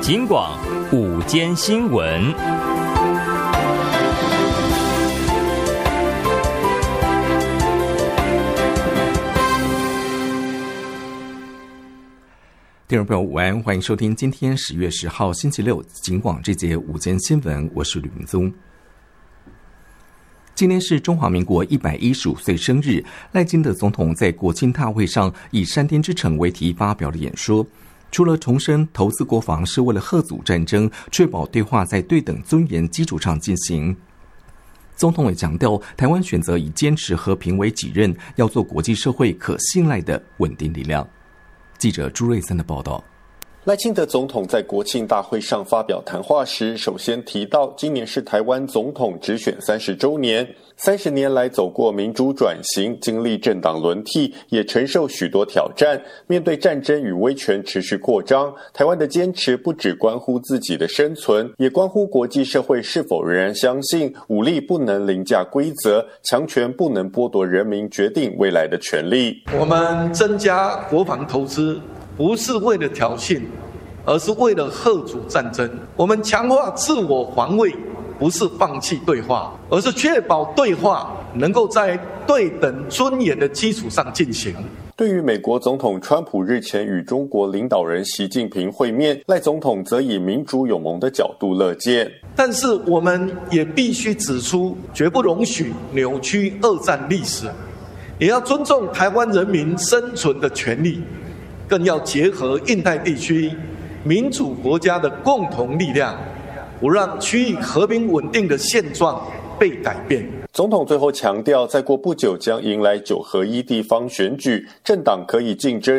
警广午间新闻。 听众朋友午安，欢迎收听今天10月10号星期六警广这节午间新闻，我是吕明宗。今天是中华民国115岁生日，赖清德总统在国庆大会上以山巅之城为题发表了演说，除了重申投资国防是为了吓阻战争，确保对话在对等尊严基础上进行，总统也强调台湾选择以坚持和平为己任，要做国际社会可信赖的稳定力量。记者朱瑞森的报道。 赖清德总统在国庆大会上发表谈话时，首先提到今年是台湾总统直选30周年，30年来走过民主转型，经历政党轮替，也承受许多挑战。面对战争与威权持续扩张，台湾的坚持不只关乎自己的生存，也关乎国际社会是否仍然相信武力不能凌驾规则，强权不能剥夺人民决定未来的权利。 我们增加国防投资，不是为了挑衅，而是为了吓阻战争。我们强化自我防卫，不是放弃对话，而是确保对话能够在对等尊严的基础上进行。 对于美国总统川普日前与中国领导人习近平会面，赖总统则以民主永盟的角度乐见。 但是我们也必须指出，绝不容许扭曲二战历史，也要尊重台湾人民生存的权利，更要结合印太地区民主国家的共同力量，不让区域和平稳定的现状被改变。 总统最后强调，再过不久将迎来9合1地方选举，政党可以竞争